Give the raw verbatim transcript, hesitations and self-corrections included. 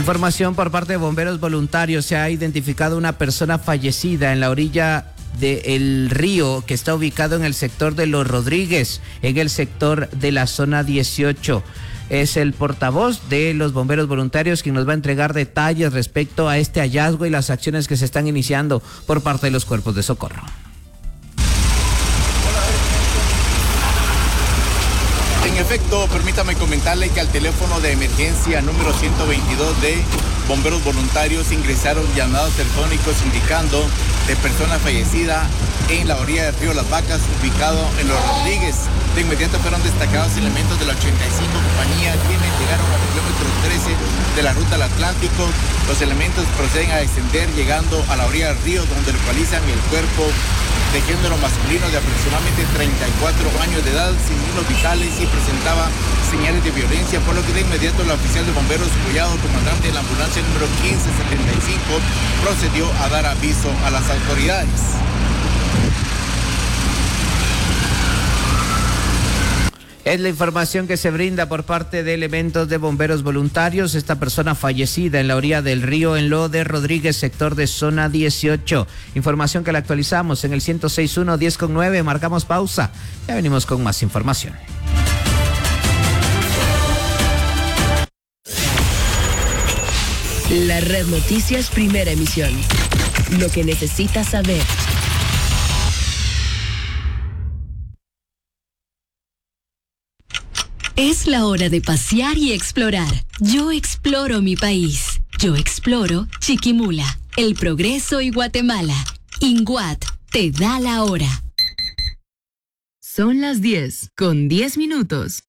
Información por parte de bomberos voluntarios. Se ha identificado una persona fallecida en la orilla del río que está ubicado en el sector de Los Rodríguez, en el sector de la zona dieciocho. Es el portavoz de los bomberos voluntarios quien nos va a entregar detalles respecto a este hallazgo y las acciones que se están iniciando por parte de los cuerpos de socorro. En efecto, permítame comentarle que al teléfono de emergencia número ciento veintidós de bomberos voluntarios ingresaron llamados telefónicos indicando de persona fallecida en la orilla del río Las Vacas, ubicado en Los Rodríguez. De inmediato fueron destacados elementos de la ochenta y cinco compañía, quienes llegaron al kilómetro trece de la ruta al Atlántico. Los elementos proceden a descender llegando a la orilla del río, donde localizan el cuerpo de género masculino de aproximadamente treinta y cuatro años de edad, sin signos vitales y presentaba señales de violencia, por lo que de inmediato la oficial de bomberos, Collado, comandante de la ambulancia número quince setenta y cinco, procedió a dar aviso a las autoridades. Es la información que se brinda por parte de elementos de bomberos voluntarios. Esta persona fallecida en la orilla del río en Lo de Rodríguez, sector de zona dieciocho. Información que la actualizamos en el ciento seis punto uno, diez con nueve. Marcamos pausa. Ya venimos con más información. La Red Noticias, primera emisión. Lo que necesitas saber. Es la hora de pasear y explorar. Yo exploro mi país. Yo exploro Chiquimula, El Progreso y Guatemala. INGUAT te da la hora. Son las diez con diez minutos.